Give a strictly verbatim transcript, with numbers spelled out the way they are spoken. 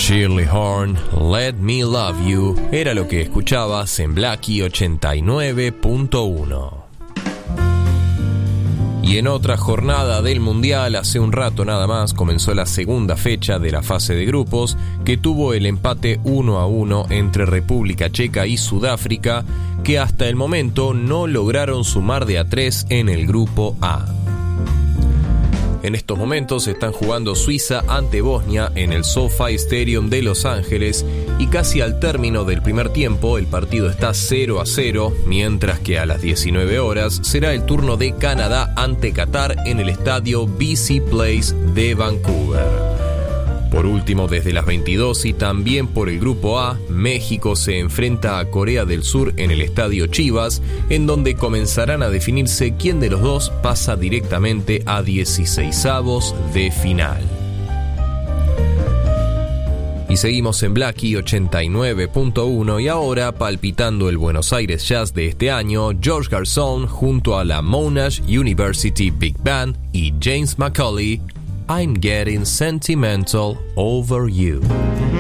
Shirley Horn, Let Me Love You, era lo que escuchabas en Blackie ochenta y nueve punto uno. Y en otra jornada del Mundial, hace un rato nada más, comenzó la segunda fecha de la fase de grupos, que tuvo el empate uno a uno entre República Checa y Sudáfrica, que hasta el momento no lograron sumar de a tres en el grupo A. En estos momentos se están jugando Suiza ante Bosnia en el SoFi Stadium de Los Ángeles y casi al término del primer tiempo el partido está cero a cero, mientras que a las diecinueve horas será el turno de Canadá ante Qatar en el estadio B C Place de Vancouver. Por último, desde las veintidós y también por el grupo A, México se enfrenta a Corea del Sur en el estadio Chivas, en donde comenzarán a definirse quién de los dos pasa directamente a dieciseisavos de final. Y seguimos en Blackie ochenta y nueve punto uno y ahora palpitando el Buenos Aires Jazz de este año, George Garzón junto a la Monash University Big Band y James McCauley, I'm Getting Sentimental Over You.